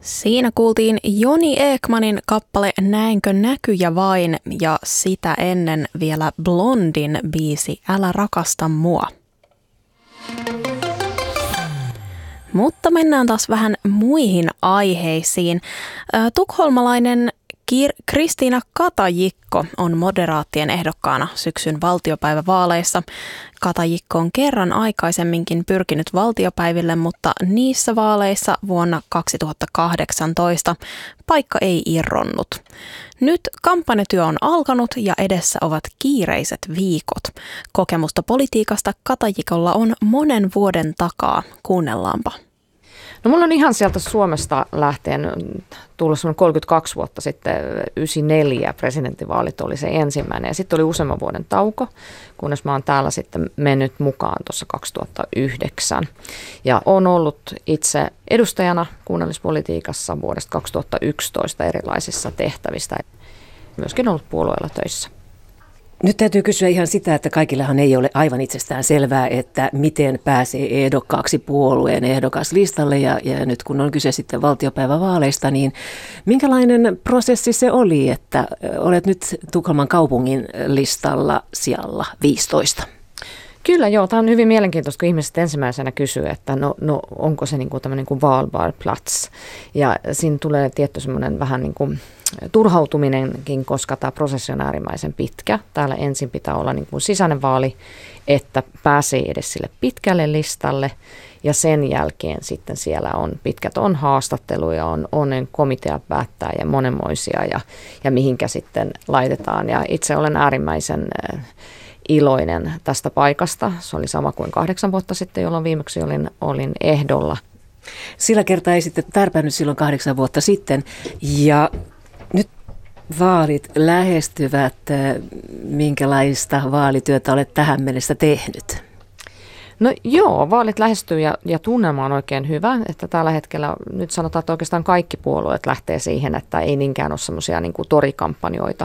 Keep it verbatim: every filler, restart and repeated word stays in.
Siinä kuultiin Joni Ekmanin kappale Näinkö näkyjä vain ja sitä ennen vielä Blondin biisi Älä rakasta mua. Mutta mennään taas vähän muihin aiheisiin. Tukholmalainen Kristiina Katajikko on moderaattien ehdokkaana syksyn valtiopäivävaaleissa. Katajikko on kerran aikaisemminkin pyrkinyt valtiopäiville, mutta niissä vaaleissa vuonna kaksituhattakahdeksantoista paikka ei irronnut. Nyt kampanjatyö on alkanut ja edessä ovat kiireiset viikot. Kokemusta politiikasta Katajikolla on monen vuoden takaa. Kuunnellaanpa. No mulla on ihan sieltä Suomesta lähtien tullut semmoinen kolmekymmentäkaksi vuotta sitten, yhdeksänkymmentäneljä presidentinvaalit oli se ensimmäinen ja sitten oli useamman vuoden tauko, kunnes mä oon täällä sitten mennyt mukaan tuossa kaksituhattayhdeksän. Ja oon ollut itse edustajana kunnallispolitiikassa vuodesta kaksituhattayksitoista erilaisissa tehtävistä, myöskin ollut puolueella töissä. Nyt täytyy kysyä ihan sitä, että kaikillahan ei ole aivan itsestään selvää, että miten pääsee ehdokkaaksi puolueen ehdokaslistalle. Ja, ja nyt kun on kyse sitten valtiopäivävaaleista, niin minkälainen prosessi se oli, että olet nyt Tukholman kaupungin listalla sijalla viisitoista? Kyllä joo, tämä on hyvin mielenkiintoista, kun ihmiset ensimmäisenä kysyy, että no, no onko se niin kuin tämmöinen kuin Valbarplats. Ja siinä tulee tietty semmoinen vähän niin kuin turhautuminenkin, koska tämä prosessi on äärimmäisen pitkä. Täällä ensin pitää olla niin kuin sisäinen vaali, että pääsee edes sille pitkälle listalle. Ja sen jälkeen sitten siellä on pitkät on haastatteluja, on onnen komitea päättää ja monenmoisia ja, ja mihinkä sitten laitetaan. Ja itse olen äärimmäisen iloinen tästä paikasta. Se oli sama kuin kahdeksan vuotta sitten, jolloin viimeksi olin, olin ehdolla. Sillä kertaa ei sitten tärpännyt silloin kahdeksan vuotta sitten ja nyt vaalit lähestyvät. Minkälaista vaalityötä olet tähän mennessä tehnyt? No joo, vaalit lähestyy ja, ja tunnelma on oikein hyvä, että tällä hetkellä nyt sanotaan, että oikeastaan kaikki puolueet lähtee siihen, että ei niinkään ole semmoisia niin kuin torikampanjoita,